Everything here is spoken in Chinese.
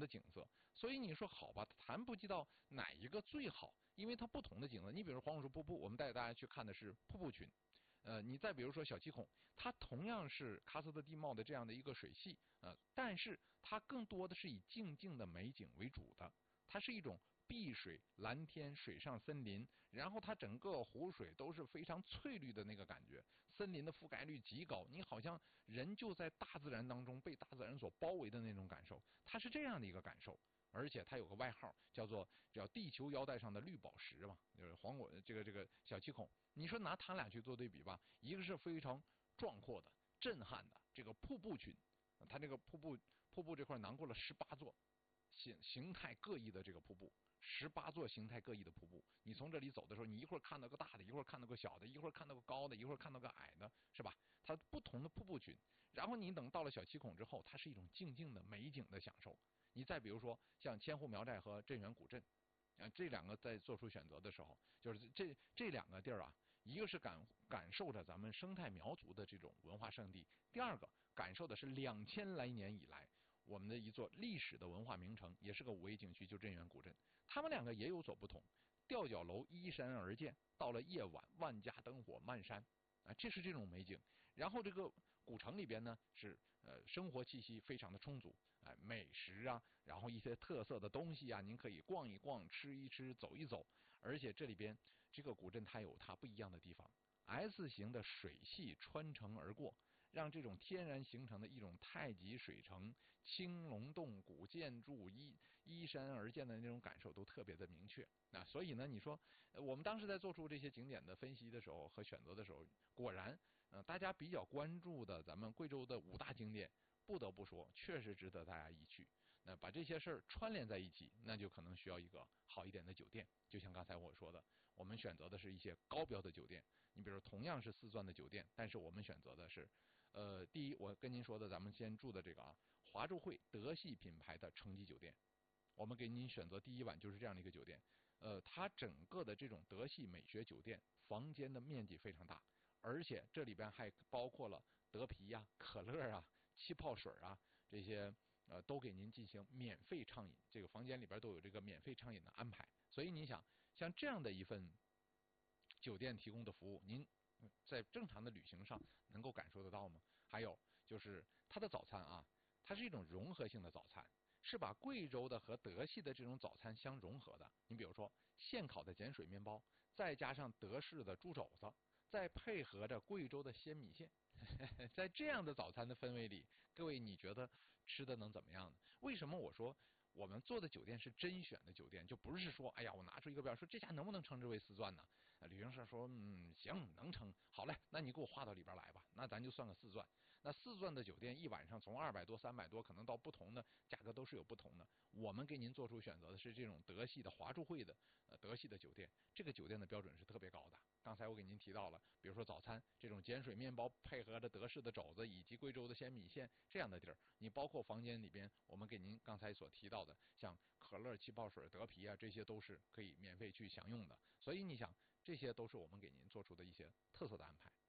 的景色。所以你说好吧，谈不及到哪一个最好，因为它不同的景色。你比如黄果树瀑布，我们带大家去看的是瀑布群。你再比如说小七孔，它同样是喀斯特地貌的这样的一个水系，但是它更多的是以静静的美景为主的，它是一种碧水蓝天水上森林，然后它整个湖水都是非常翠绿的那个感觉，森林的覆盖率极高，你好像人就在大自然当中，被大自然所包围的那种感受，它是这样的一个感受。而且它有个外号叫地球腰带上的绿宝石嘛，就是黄果这个小七孔。你说拿它俩去做对比吧，一个是非常壮阔的、震撼的这个瀑布群，它这个瀑布这块囊括了18座形态各异的这个瀑布。18座形态各异的瀑布，你从这里走的时候，你一会儿看到个大的，一会儿看到个小的，一会儿看到个高的，一会儿看到个矮的，是吧？它不同的瀑布群，然后你等到了小七孔之后，它是一种静静的美景的享受。你再比如说像千户苗寨和镇远古镇，这两个在做出选择的时候，就是这两个地儿啊，一个是感受着咱们生态苗族的这种文化圣地，第二个感受的是2000来年以来我们的一座历史的文化名城，也是个5A景区，就镇远古镇。他们两个也有所不同，吊脚楼依山而建，到了夜晚万家灯火漫山。这是这种美景。然后这个古城里边呢是生活气息非常的充足，美食啊，然后一些特色的东西啊，您可以逛一逛、吃一吃、走一走。而且这里边这个古镇它有它不一样的地方，S 型的水系穿城而过，让这种天然形成的一种太极水城、青龙洞古建筑依山而建的那种感受都特别的明确。所以呢，你说我们当时在做出这些景点的分析的时候和选择的时候，果然大家比较关注的咱们贵州的5大景点，不得不说确实值得大家一去。那把这些事儿串联在一起，那就可能需要一个好一点的酒店。就像刚才我说的，我们选择的是一些高标的酒店。你比如同样是4钻的酒店，但是我们选择的是第一，我跟您说的咱们先住的这个华住汇德系品牌的城级酒店，我们给您选择第1晚就是这样的一个酒店。它整个的这种德系美学酒店，房间的面积非常大，而且这里边还包括了德啤呀、可乐啊、气泡水啊这些，都给您进行免费畅饮。这个房间里边都有这个免费畅饮的安排。所以你想，像这样的一份酒店提供的服务，您在正常的旅行上能够感受得到吗？还有就是它的早餐啊，它是一种融合性的早餐。是把贵州的和德系的这种早餐相融合的。你比如说现烤的碱水面包，再加上德式的猪肘子，再配合着贵州的鲜米线，在这样的早餐的氛围里，各位你觉得吃的能怎么样呢？为什么我说我们做的酒店是甄选的酒店，就不是说哎呀我拿出一个表说这家能不能称之为4钻呢？旅行社说行能称，好嘞，那你给我划到里边来吧，那咱就算个4钻。那4钻的酒店一晚上从200多300多，可能到不同的价格都是有不同的。我们给您做出选择的是这种德系的华住汇的德系的酒店，这个酒店的标准是特别高的。刚才我给您提到了，比如说早餐这种碱水面包配合着德式的肘子以及贵州的鲜米线这样的地儿，你包括房间里边我们给您刚才所提到的像可乐、气泡水、德啤啊，这些都是可以免费去享用的。所以你想，这些都是我们给您做出的一些特色的安排。